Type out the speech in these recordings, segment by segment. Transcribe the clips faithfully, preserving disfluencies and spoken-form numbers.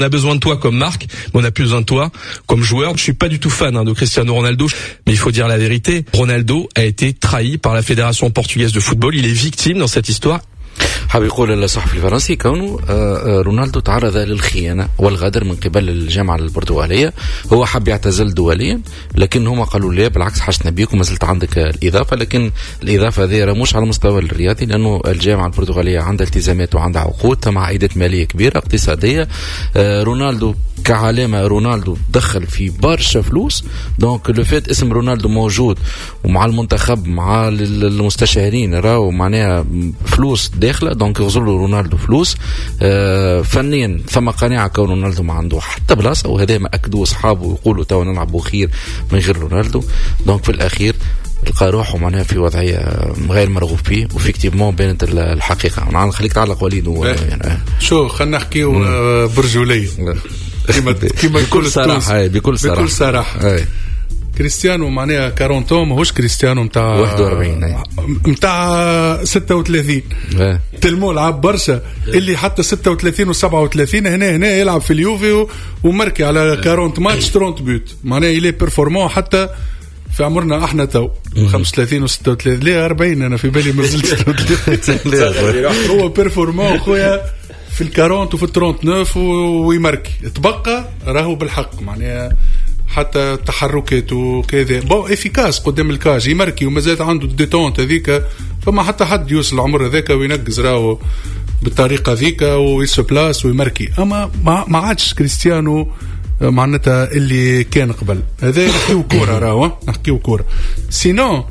On a besoin de toi comme marque, mais on a plus besoin de toi comme joueur. Je suis pas du tout fan hein, de Cristiano Ronaldo, mais il faut dire la vérité. Ronaldo a été trahi par la Fédération portugaise de football. Il est victime dans cette histoire. حاب يقول الصحفي الفرنسي كونه رونالدو تعرض للخيانة والغدر من قبل الجامعة البرتغالية. هو حاب يعتزل دوليا لكن هم قالوا لا بالعكس حشنا بيك وما زلت عندك الإضافة. لكن الإضافة هذه مش على المستوى الرياضي لأنه الجامعة البرتغالية عندها التزامات وعندها عقود مع عائدات مالية كبيرة اقتصادية. رونالدو كعلامة رونالدو دخل في برشا فلوس دونك لو فات اسم رونالدو موجود ومع المنتخب مع المستشارين راهو معناها فلوس داخله دونك يغزلوا رونالدو فلوس. آه فنيا ثم قناعه كون رونالدو ما عنده حتى بلاصه وهذا ما اكدوه اصحابه ويقولوا تو نلعبوا خير من غير رونالدو. دونك في الاخير لقى روحه معناها في وضعيه غير مرغوب فيه وفيكتيفمون بانت الحقيقه. انا نخليك تعلق وليد يعني شو خلينا نحكيو برجوليه كما كما بكل صراحه بكل صراحه بكل صراحه كريستيانو معناها أربعين ماهوش كريستيانو نتاع واحد وأربعين نتاع ستة وثلاثين تلمو لعب برشا اللي حتى ستة وثلاثين وسبعة وثلاثين هنا هنا يلعب في اليوفي ومركي على أربعين ماتش ثلاثين بيوت معناها إلي بيرفورمون حتى في عمرنا احنا تو خمسة وثلاثين وستة وثلاثين ليه أربعين انا في بالي ما زلت ستة وثلاثين هو بيرفورمون خويا في الكارونت وفي الترونت ويمركي تبقى راهو بالحق معناها حتى تحركات وكذا بو افيكاس قدام الكاج يمركي ومازال عنده الديتونت هذيك فما حتى حد يوصل العمر هذاك وينقز راهو بالطريقه ذيك ويسبلاس ويمركي. اما ما عادش كريستيانو معناتها اللي كان قبل هذا. نحكيو كوره راهو نحكيو كوره سينو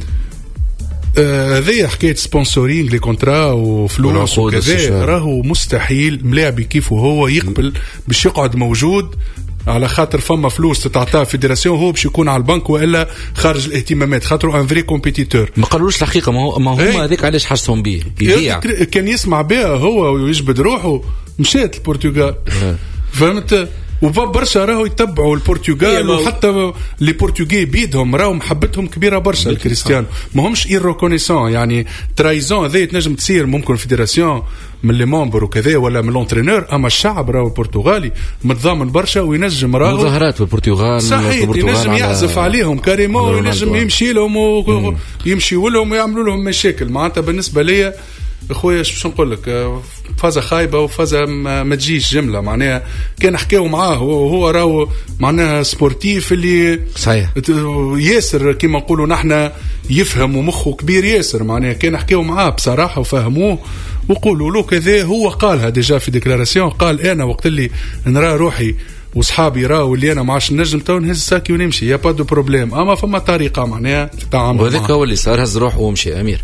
هذه آه حكايه سبونسورينغ لي كونترا وفلوس وكذا راهو مستحيل ملاعبي كيف هو يقبل باش يقعد موجود على خاطر فما فلوس تتعطى فيدراسيون هو باش يكون على البنك والا خارج الاهتمامات خاطر ان فري كومبيتيتور. ما قالوش الحقيقه ما هو ما هما هذيك علاش حسهم به يبيع كان يسمع بها هو ويجبد روحه مشات البرتغال فهمت وبرشا راهو يتبعوا البرتغال وحتى لي بورتوغي بيدهم راهو محبتهم كبيره برشا الكريستيانو ما همش ايروكونيسون يعني ترايزون هذه تنجم تصير ممكن فيدراسيون من لي ممبر وكذا ولا من لونترينور اما الشعب راهو البرتغالي متضامن برشا وينجم راهو مظاهرات في البرتغال صحيح ينجم يعزف عليهم كاريمون وينجم يمشي لهم ويمشي لهم ويعملوا لهم مشاكل معناتها بالنسبه ليا اخويا شو نقول لك فازة خايبه وفازة ما تجيش جمله معناها كان حكاو معاه وهو راهو معناها سبورتيف اللي صحيح ياسر كما نقولوا نحن يفهم ومخه كبير ياسر معناها كان حكاو معاه بصراحه وفهموه وقولوا له كذا هو قالها ديجا في ديكلاراسيون قال انا وقت اللي نرى روحي وصحابي راهو اللي انا معاش نجم تو نهز ساكي ونمشي يا با دو بروبليم اما فما طريقه معناها تتعامل وهذاك هو اللي صار هز روحه ومشي امير.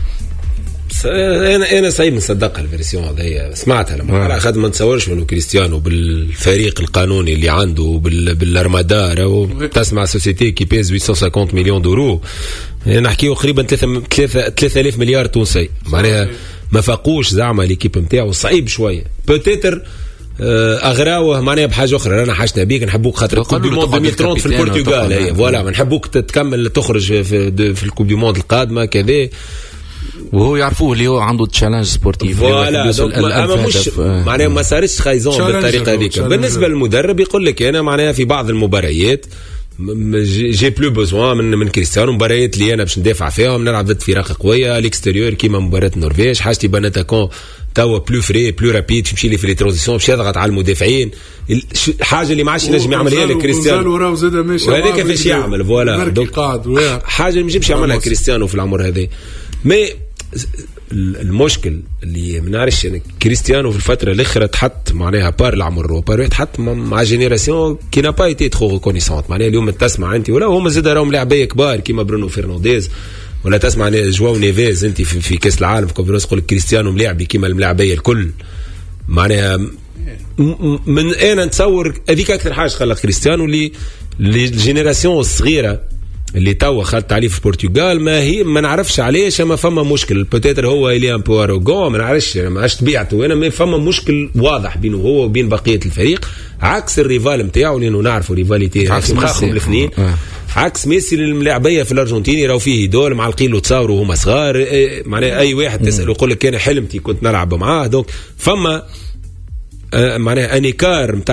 انا انا صعيب نصدقها الفيرسيون هذه سمعتها لما على خاطر ما نتصورش انه كريستيانو بالفريق القانوني اللي عنده بالارمادا راهو تسمع سوسيتي كي بيز ثمانمائة وخمسين مليون دورو نحكيو قريبا ثلاثة آلاف مليار تونسي معناها ما فاقوش زعما ليكيب نتاعو صعيب شويه بوتيتر اغراوه معناها بحاجه اخرى انا حاجتنا بيك نحبوك خاطر الكوب دي موند ألفين وثلاثين في البرتغال هي فوالا ما نحبوك تكمل تخرج في, في الكوب دي موند القادمه كذا وهو يعرفوه اللي هو عنده تشالنج سبورتيف فوالا اما مش معناها ما صارتش خايزون بالطريقه هذيك. بالنسبه للمدرب يقول لك انا معناها في بعض المباريات جي بلو بوزوان من من كريستيانو مباريات اللي انا باش ندافع فيهم نلعب ضد فرق قويه الاكستيريور كيما مباراه النرويج حاجتي باناتاكون توا بلو فري بلو رابيد تمشي لي في لي ترانزيسيون باش يضغط على المدافعين حاجه اللي ما عادش ينجم يعملها لك كريستيانو وهذاك كيفاش يعمل فوالا دونك حاجه ما ينجمش يعملها كريستيانو في العمر هذا. مي المشكل اللي ما نعرفش يعني كريستيانو في الفتره الاخيره تحط معناها بار العمر وبار تحط مع جينيراسيون كي نا با ايتي ترو ريكونيسونت معناها اليوم تسمع انت ولا هما زاد راهم لاعبيه كبار كيما برونو فرنانديز ولا تسمع جواو نيفيز انت في, في كاس العالم في كونفرنس تقول كريستيانو ملاعبي كيما الملاعبيه الكل معناها من انا نتصور هذيك اكثر حاجه خلت كريستيانو اللي الجينيراسيون الصغيره اللي توا خلت عليه في البرتغال ما هي ما نعرفش علاش ما فما مشكل بوتيتر هو اللي ان بو اروغون ما نعرفش ما عادش طبيعته انا ما فما مشكل واضح بينه هو وبين بقيه الفريق عكس الريفال نتاعو لانه نعرفوا ريفاليتي مخاخهم الاثنين عكس ميسي الملاعبيه في الارجنتين يراو فيه دول معلقين له تصاوروا وهما صغار معناها اي واحد تساله يقول لك انا حلمتي كنت نلعب معاه دونك فما معناها انيكار